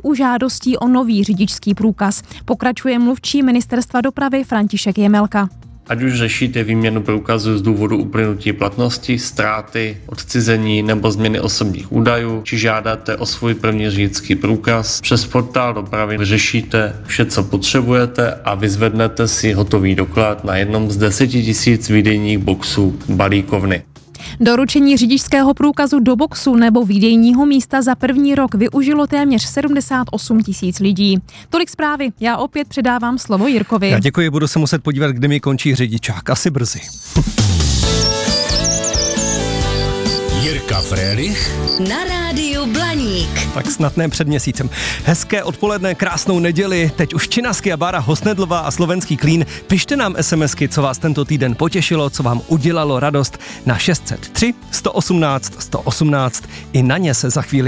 u žádostí o nový řidičský průkaz. Pokračuje mluvčí Ministerstva dopravy František Jemelka. Ať už řešíte výměnu průkazu z důvodu uplynutí platnosti, ztráty, odcizení nebo změny osobních údajů, či žádáte o svůj první řidičský průkaz, přes portál dopravy řešíte vše, co potřebujete a vyzvednete si hotový doklad na jednom z 10 000 výdejních boxů balíkovny. Doručení řidičského průkazu do boxu nebo výdejního místa za první rok využilo téměř 78 000 lidí. Tolik zprávy, já opět předávám slovo Jirkovi. Já děkuji, budu se muset podívat, kdy mi končí řidičák, asi brzy. Jirka Frélich na rádiu Blaník. Tak snad ne před měsícem. Hezké odpoledne, krásnou neděli, teď už Činasky a Bára Hosnedlová a slovenský Klín. Pište nám SMSky, co vás tento týden potěšilo, co vám udělalo radost na 603 118 118. I na ně se za chvíli